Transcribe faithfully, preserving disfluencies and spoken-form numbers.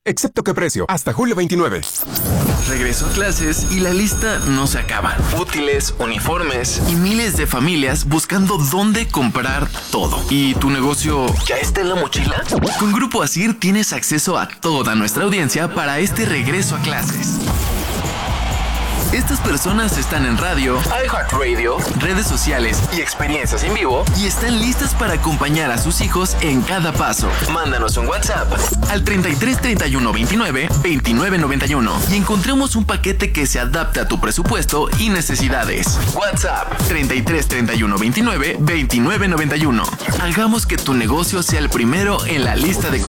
Excepto qué precio, hasta julio veintinueve. Regreso a clases y la lista no se acaba. Útiles, uniformes y miles de familias buscando dónde comprar todo. ¿Y tu negocio ya está en la mochila? Con Grupo Asir tienes acceso a toda nuestra audiencia para este regreso a clases. Estas personas están en radio, iHeartRadio, redes sociales y experiencias en vivo y están listas para acompañar a sus hijos en cada paso. Mándanos un WhatsApp al treinta y tres treinta y uno veintinueve veintinueve noventa y uno y encontremos un paquete que se adapte a tu presupuesto y necesidades. WhatsApp treinta y tres treinta y uno veintinueve veintinueve noventa y uno. Hagamos que tu negocio sea el primero en la lista de